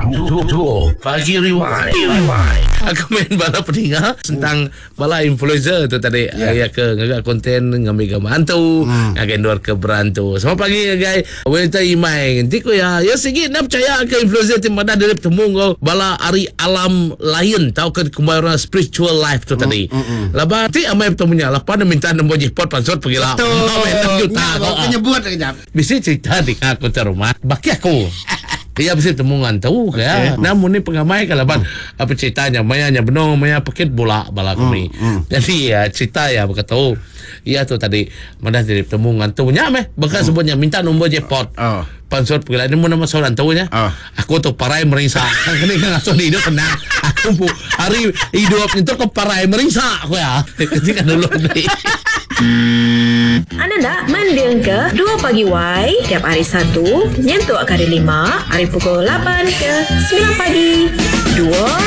Pagi Rewind. Aku main bala pendengar tentang bala influencer tu tadi. Ya ke ngagak konten ngambil gambar hantu, ngagak endor ke berantu. Selamat pagi guys. Wanita imai. Nanti ko ya sikit nak percaya ke influencer ti mana dari temu kau bala ari alam lain tahu ke kemajuan spiritual life tu tadi. Laba ti amai bertemunya lepas dia minta nombor jipot pansot pergi lah. Nyebut kejap. Bisa cerita di aku ke rumah. Baki aku. Dia bisa temungan tahu ya. Namun ni pengamai kalaban apa ceritanya mayanya benar maya paket bola bala kami. Jadi ya cerita ya berkata iya tu tadi mana dari temungan tu nya meh bekas sebutnya minta nombor jackpot. Pansot pergi lah. Ini mana masalah tahunya. Aku tu parai merisa. Ini kan asal hidup kena. Aku pun hari hidup itu ke parai merisa aku ya. Ketika dulu ni. Anda nak mendeng ke 2 pagi Y tiap hari Sabtu nyentuh kali 5 hari pukul 8 ke 9 pagi 2